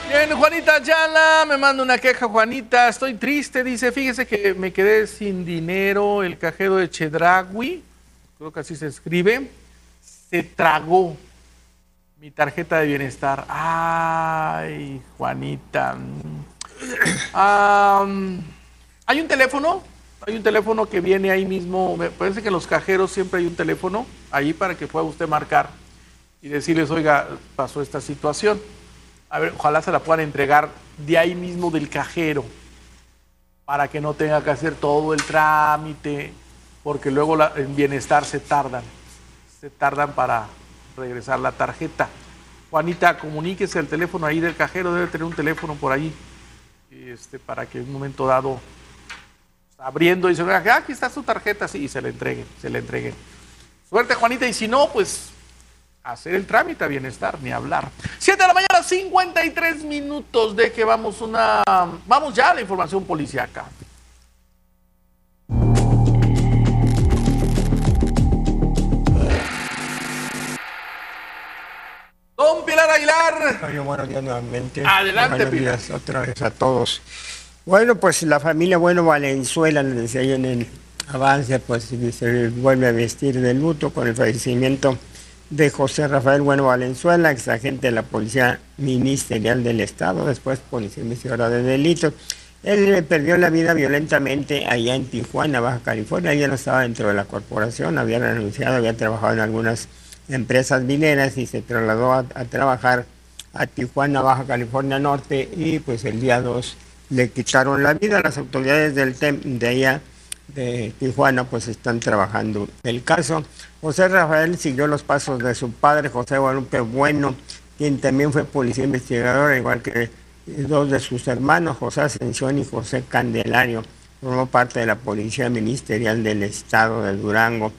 Bien, Juanita Ayala me manda una queja, Juanita. Estoy triste, dice. Fíjese que me quedé sin dinero. El cajero de Chedraui, creo que así se escribe, se tragó mi tarjeta de bienestar. Ay, Juanita. Hay un teléfono. Hay un teléfono que viene ahí mismo. Me parece que en los cajeros siempre hay un teléfono ahí para que pueda usted marcar y decirles, oiga, pasó esta situación. A ver, ojalá se la puedan entregar de ahí mismo del cajero para que no tenga que hacer todo el trámite, porque luego en bienestar se tardan para regresar la tarjeta. Juanita, comuníquese al teléfono ahí del cajero, debe tener un teléfono por ahí, para que en un momento dado, abriendo, y dice, aquí está su tarjeta, sí, y se le entreguen. Suerte, Juanita, y si no, pues hacer el trámite a bienestar, ni hablar. 7 de la mañana, 53 minutos de que vamos ya a la información policíaca. Don Pilar Aguilar. Buenos días nuevamente. Adelante, buenos Pilar. Días otra vez a todos. Bueno, pues la familia Valenzuela, les decía yo en el avance, pues se vuelve a vestir de luto con el fallecimiento de José Rafael Valenzuela, exagente de la Policía Ministerial del Estado, después Policía Investigadora de Delitos. Él perdió la vida violentamente allá en Tijuana, Baja California. Ella no estaba dentro de la corporación, había renunciado, había trabajado en algunas empresas mineras y se trasladó a trabajar a Tijuana, Baja California Norte, y pues el día 2 le quitaron la vida. Las autoridades de allá de Tijuana pues están trabajando el caso. José Rafael siguió los pasos de su padre, José Guadalupe Bueno, quien también fue policía investigador, igual que dos de sus hermanos, José Ascensión y José Candelario. Formó parte de la Policía Ministerial del Estado de Durango.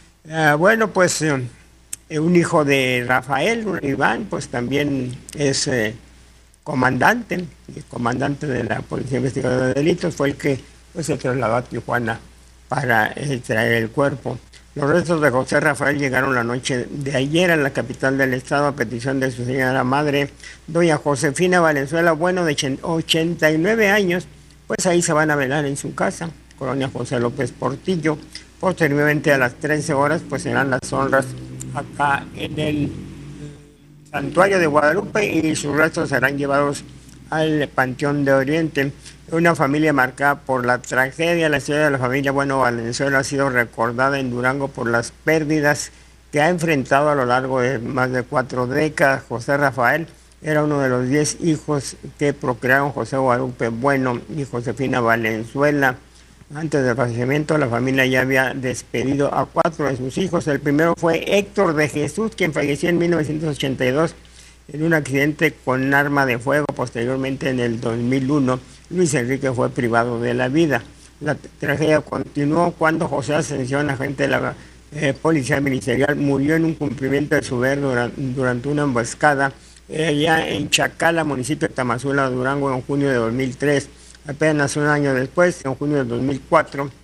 Un hijo de Rafael, Iván, pues también es comandante de la Policía Investigadora de Delitos, fue el que pues se trasladó a Tijuana para traer el cuerpo. Los restos de José Rafael llegaron la noche de ayer a la capital del estado a petición de su señora madre, doña Josefina Valenzuela Bueno, de 89 años, pues ahí se van a velar en su casa, Colonia José López Portillo. Posteriormente a las 13 horas, pues serán las honras acá en el Santuario de Guadalupe y sus restos serán llevados al Panteón de Oriente. Una familia marcada por la tragedia. La historia de la familia Valenzuela ha sido recordada en Durango por las pérdidas que ha enfrentado a lo largo de más de 4 décadas. José Rafael era uno de los 10 hijos que procrearon José Guadalupe Bueno y Josefina Valenzuela. Antes del fallecimiento, la familia ya había despedido a 4 de sus hijos. El primero fue Héctor de Jesús, quien falleció en 1982 en un accidente con arma de fuego. Posteriormente, en el 2001, Luis Enrique fue privado de la vida. La tragedia continuó cuando José Ascensión, agente de la Policía Ministerial, murió en un cumplimiento de su deber durante una emboscada allá en Chacala, municipio de Tamazula, Durango, en junio de 2003. Apenas un año después, en julio de 2004,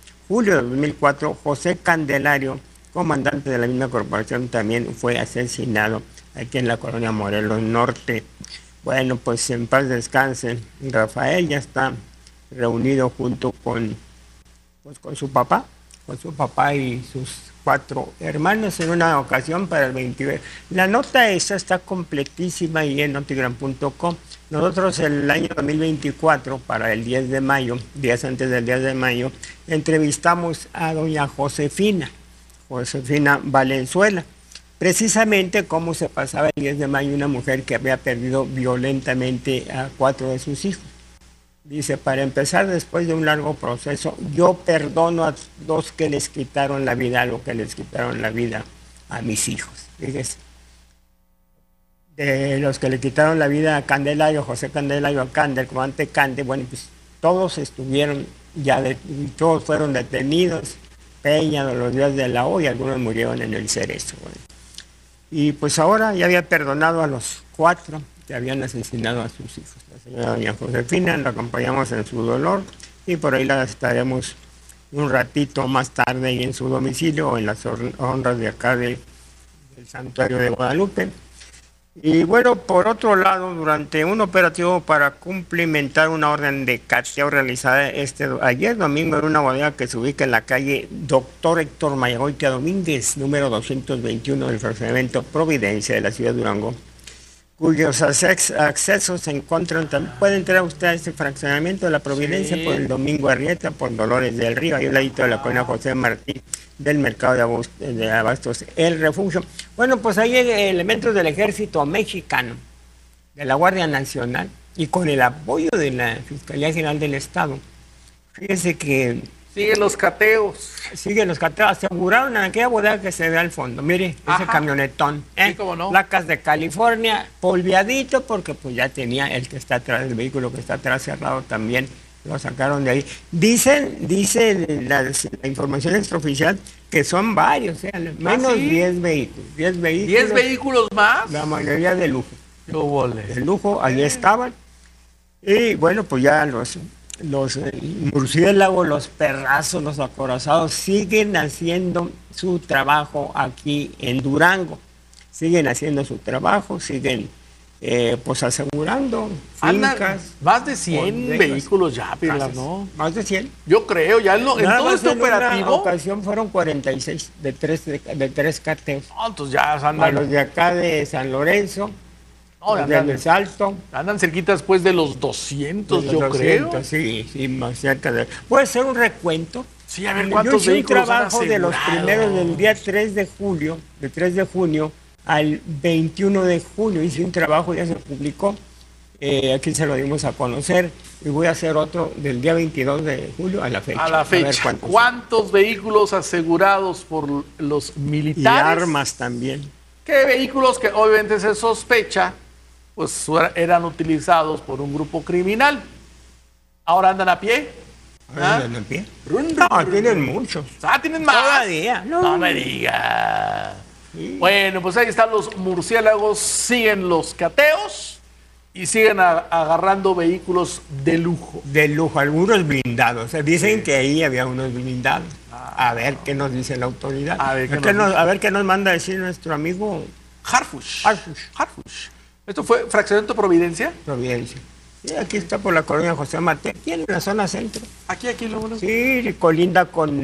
José Candelario, comandante de la misma corporación, también fue asesinado aquí en la colonia Morelos Norte. Bueno, pues en paz descanse. Rafael ya está reunido junto con su papá y sus 4 hermanos en una ocasión para el 29. La nota esa está completísima y en notigram.com. Nosotros el año 2024, para el 10 de mayo, días antes del 10 de mayo, entrevistamos a doña Josefina Valenzuela, precisamente cómo se pasaba el 10 de mayo una mujer que había perdido violentamente a 4 de sus hijos. Dice, para empezar, después de un largo proceso, yo perdono a 2 que les quitaron la vida, lo que les quitaron la vida a mis hijos. Fíjese. De los que le quitaron la vida a Candelario, José Candelario, a Cande, el comandante Cande, bueno, pues todos estuvieron todos fueron detenidos, Peña, de los días de la O, y algunos murieron en el Cerezo. Bueno. Y pues ahora ya había perdonado a los 4 que habían asesinado a sus hijos. La señora doña Josefina, la acompañamos en su dolor y por ahí la estaremos un ratito más tarde en su domicilio o en las honras de acá del Santuario de Guadalupe. Y bueno, por otro lado, durante un operativo para cumplimentar una orden de cateo realizada ayer domingo en una bodega que se ubica en la calle Doctor Héctor Mayagoitia Domínguez, número 221 del fraccionamiento Providencia de la ciudad de Durango, cuyos accesos se encuentran, también puede entrar usted a este fraccionamiento de la Providencia por el Domingo Arrieta, por Dolores del Río, ahí al ladito de la colonia José Martí, del mercado de abastos El Refugio. Bueno, pues hay elementos del ejército mexicano, de la Guardia Nacional, y con el apoyo de la Fiscalía General del Estado. Fíjese que siguen los cateos. Aseguraron en aquella bodega que se ve al fondo. Mire, ese camionetón. Sí, cómo no. Placas de California, polviadito, porque pues ya tenía el que está atrás, el vehículo que está atrás cerrado también. Lo sacaron de ahí. Dice la información extraoficial que son varios, menos 10 vehículos. 10 vehículos. ¿10 vehículos más? La mayoría de lujo. Yo volé. De lujo, ahí estaban. Y bueno, pues ya los murciélagos, los perrazos, los acorazados siguen haciendo su trabajo aquí en Durango. Siguen haciendo su trabajo, siguen pues asegurando fincas. Más de 100 vehículos ya, Pilar, ¿no? Más de 100. Yo creo, ya en todo este operativo. En una ocasión fueron 46 de tres cateos. No, entonces ya andan. A los de acá de San Lorenzo, de Salto. Andan cerquita después de los 200, yo 200, creo. Sí, más cerca de. ¿Puede ser un recuento? Sí, a ver cuántos yo vehículos un trabajo de los primeros del día 3 de junio al 21 de julio. Hice un trabajo, ya se publicó, aquí se lo dimos a conocer, y voy a hacer otro del día 22 de julio a la fecha. A ver ¿cuántos vehículos asegurados por los militares? Y armas también. ¿Qué vehículos que obviamente se sospecha pues eran utilizados por un grupo criminal? ¿Ahora andan a pie? ¿Andan a pie? No, tienen muchos. ¿Tienen más? Todavía. No me diga. Sí. Bueno, pues ahí están los murciélagos, siguen los cateos y siguen agarrando vehículos de lujo. De lujo, algunos blindados. Dicen que ahí había unos blindados. A ver qué nos dice la autoridad. A ver qué nos manda a decir nuestro amigo Harfuch. ¿Esto fue Fraccionamiento Providencia? Providencia. Sí, aquí está por la colonia José Martí, aquí en la zona centro. Aquí lo bueno. Sí, colinda con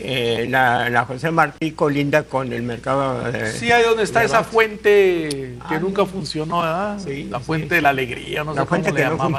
la José Martí, colinda con el mercado. Sí, ahí donde está esa fuente que nunca funcionó, ¿verdad? Sí, la fuente de la alegría, no sé cómo le llamaban.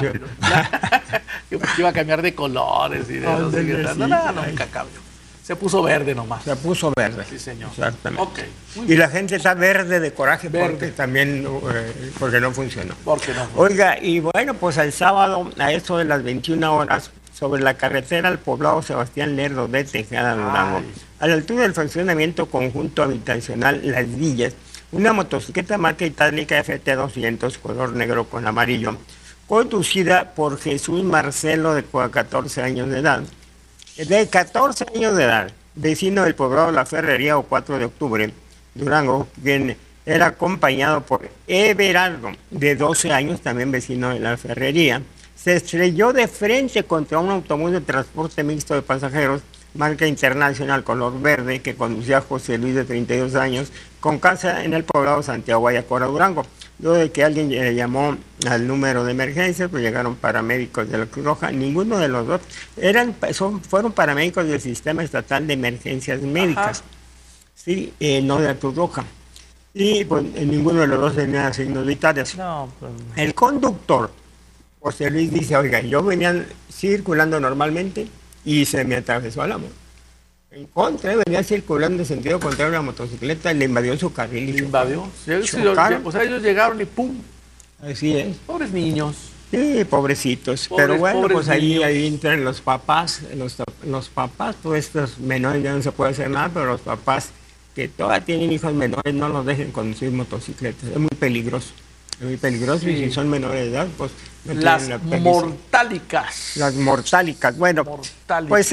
Que iba a cambiar de colores y de no sé qué tal. Nunca cambió. Se puso verde nomás. Se puso verde. Sí, señor. Exactamente. Okay. Y la gente está verde de coraje porque también porque no funcionó. Oiga, y bueno, pues el sábado a eso de las 21 horas, sobre la carretera al poblado Sebastián Lerdo de Tejada, Durango, a la altura del fraccionamiento conjunto habitacional Las Villas, una motocicleta marca itálica FT200 color negro con amarillo, conducida por Jesús Marcelo de 14 años de edad. De 14 años de edad, vecino del poblado La Ferrería o 4 de octubre, Durango, quien era acompañado por Everardo, de 12 años, también vecino de La Ferrería, se estrelló de frente contra un autobús de transporte mixto de pasajeros, marca internacional color verde, que conducía a José Luis de 32 años, con casa en el poblado Santiago Ayacora, Durango. Luego de que alguien llamó al número de emergencia, pues llegaron paramédicos de la Cruz Roja. Ninguno de los dos fueron paramédicos del Sistema Estatal de Emergencias Médicas, sí, no de la Cruz Roja. Y pues ninguno de los dos tenía signos vitales. No, pues... El conductor, José Luis, dice, oiga, yo venía circulando normalmente y se me atravesó a la moto. En contra, venía circulando en sentido contrario a la motocicleta y le invadió su carril. ¿Le invadió? O sea, ellos llegaron y ¡pum! Así es. Pobres niños. Sí, pobrecitos. Pero bueno, pues ahí entran los papás. Los papás, pues estos menores ya no se puede hacer nada, pero los papás que todavía tienen hijos menores no los dejen conducir motocicletas. Es muy peligroso. Es muy peligroso, sí. Y si son menores de edad, pues no las mortálicas. Las mortálicas. Bueno, pues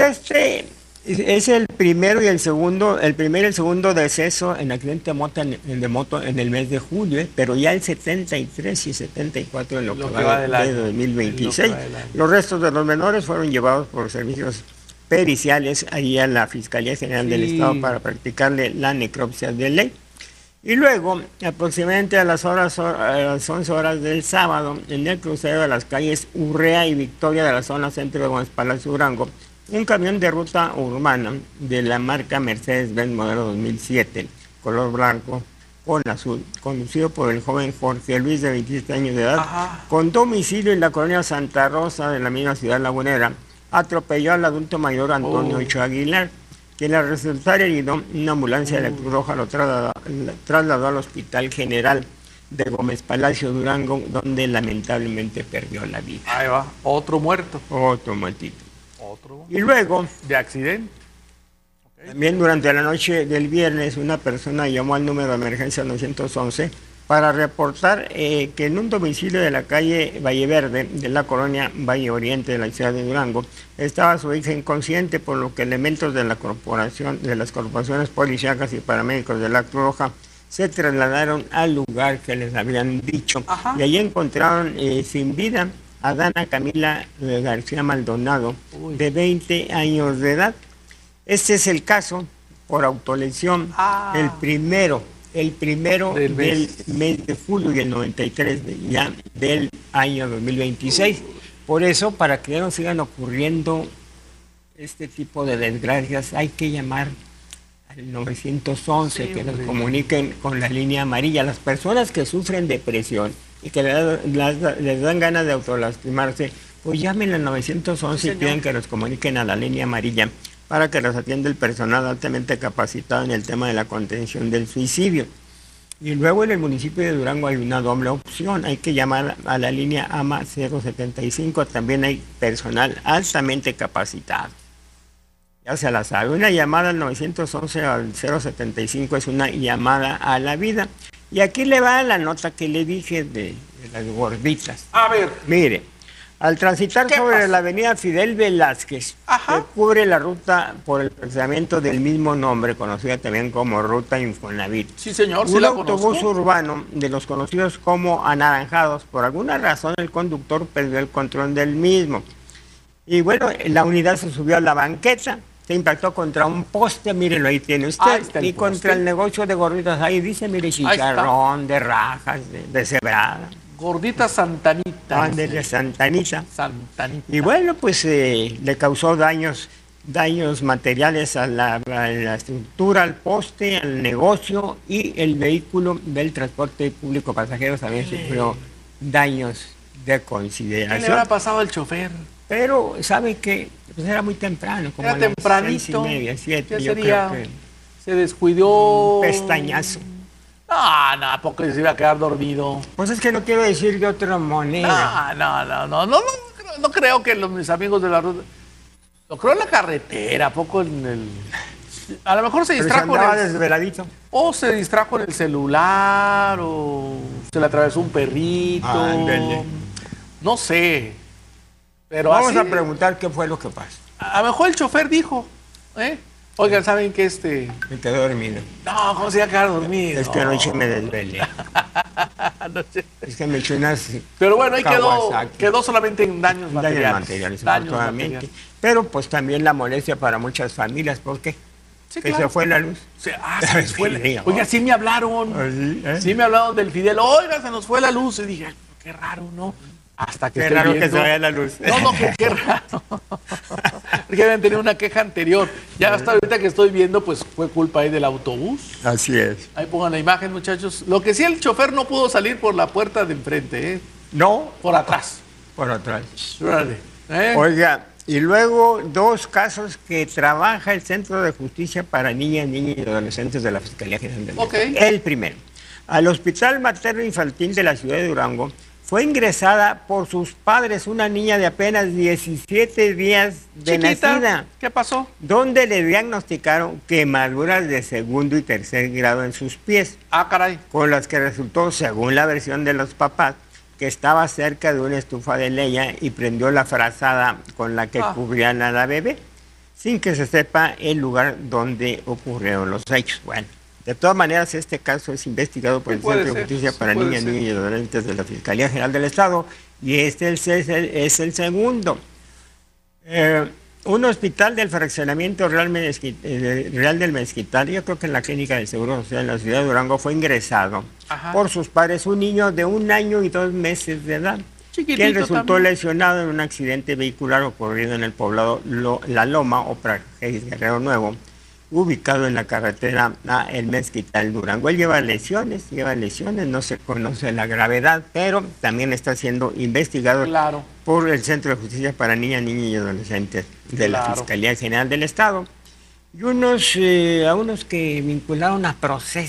es el primero y el segundo deceso en accidente de moto en el mes de julio, pero ya el 73 y 74 en lo que va de 2026. Los restos de los menores fueron llevados por servicios periciales ahí a la Fiscalía General del Estado para practicarle la necropsia de ley. Y luego, aproximadamente a las 11 horas del sábado, en el crucero de las calles Urrea y Victoria de la zona centro de Gómez Palacio, Durango, un camión de ruta urbana de la marca Mercedes-Benz modelo 2007, color blanco con azul, conducido por el joven Jorge Luis de 27 años de edad, con domicilio en la colonia Santa Rosa de la misma ciudad lagunera, atropelló al adulto mayor Antonio Ochoa Aguilar, quien al resultar herido, una ambulancia de la Cruz Roja lo trasladó al Hospital General de Gómez Palacio, Durango, donde lamentablemente perdió la vida. Ahí va, otro muerto. Otro muertito. Otro. Y luego, de accidente. También durante la noche del viernes, una persona llamó al número de emergencia 911 para reportar que en un domicilio de la calle Valle Verde, de la colonia Valle Oriente de la ciudad de Durango, estaba su hija inconsciente, por lo que elementos de las corporaciones policíacas y paramédicos de la Cruz Roja se trasladaron al lugar que les habían dicho. Y allí encontraron sin vida a Dana Camila García Maldonado, de 20 años de edad. Este es el caso por autolesión, el primero del mes de julio del 93, ya del año 2026. Por eso, para que no sigan ocurriendo este tipo de desgracias, hay que llamar al 911, que nos comuniquen con la línea amarilla. Las personas que sufren depresión y que les dan ganas de autolastimarse, pues llamen al 911 y pidan que nos comuniquen a la línea amarilla para que los atienda el personal altamente capacitado en el tema de la contención del suicidio. Y luego en el municipio de Durango hay una doble opción, hay que llamar a la línea AMA 075, también hay personal altamente capacitado. Ya se la sabe, una llamada al 911 al 075 es una llamada a la vida. Y aquí le va la nota que le dije de las gorditas. A ver. Mire, al transitar sobre la avenida Fidel Velázquez, que cubre la ruta por el procesamiento del mismo nombre, conocida también como Ruta Infonavit. Sí, señor, un autobús urbano de los conocidos como anaranjados, por alguna razón el conductor perdió el control del mismo. Y bueno, la unidad se subió a la banqueta, se impactó contra un poste, mírenlo, ahí tiene usted, y contra el negocio de gorditas, ahí dice, mire, chicharrón, de rajas, de cebrada. Gordita Santanita. De Santanita. Y bueno, pues le causó daños materiales a la estructura, al poste, al negocio, y el vehículo del transporte público pasajeros también sufrió daños de consideración. ¿Qué le habrá pasado al chofer? Pero, ¿sabe qué? Pues era muy temprano, como era tempranito. 6:30, 7, yo creo que se descuidó. Un pestañazo. No, ¿a poco se iba a quedar dormido? Pues es que no quiero decir de otra manera. No creo que mis amigos de la ruta. Lo creo en la carretera, ¿a poco en el. A lo mejor se distrajo en el desveladito. O se distrajo en el celular, o se le atravesó un perrito. No sé. Pero vamos a preguntar qué fue lo que pasó. A lo mejor el chofer dijo, oigan, ¿saben que me quedé dormido? No, ¿cómo se iba a quedar dormido? Es que anoche me desvelé. Es que me eché unas. Pero bueno, ahí quedó solamente en daños materiales. Pero pues también la molestia para muchas familias, ¿por qué? Sí, que se fue la luz. Se nos fue Oiga, sí me hablaron. Sí me hablaron del Fidel. Oiga, se nos fue la luz. Y dije, qué raro, ¿no? Hasta que qué raro que se vaya la luz. No, qué raro. Porque habían tenido una queja anterior. Ya hasta ahorita que estoy viendo, pues fue culpa ahí del autobús. Así es. Ahí pongan la imagen, muchachos. Lo que sí, el chofer no pudo salir por la puerta de enfrente, No. Por atrás. Por atrás. Oiga, y luego 2 casos que trabaja el Centro de Justicia para Niñas, Niños y Adolescentes de la Fiscalía General del Estado. El primero. Al Hospital Materno Infantil de la ciudad de Durango fue ingresada por sus padres una niña de apenas 17 días de nacida. ¿Qué pasó? Donde le diagnosticaron quemaduras de 2º y 3er grado en sus pies. Caray. Con las que resultó, según la versión de los papás, que estaba cerca de una estufa de leña y prendió la frazada con la que cubrían a la bebé, sin que se sepa el lugar donde ocurrieron los hechos. Bueno. De todas maneras, este caso es investigado por el Centro de Justicia para Niñas, Niños y Adolescentes de la Fiscalía General del Estado, y este es el segundo. un hospital del fraccionamiento Real del Mezquital, yo creo que en la clínica del Seguro Social en la ciudad de Durango, fue ingresado por sus padres un niño de 1 año y 2 meses de edad, quien resultó lesionado en un accidente vehicular ocurrido en el poblado La Loma o Praxis Guerrero Nuevo, ubicado en la carretera a El Mezquital, Durango. Él lleva lesiones, no se conoce la gravedad, pero también está siendo investigado por el Centro de Justicia para Niñas, Niños y Adolescentes de la Fiscalía General del Estado. Y a unos que vincularon a procesos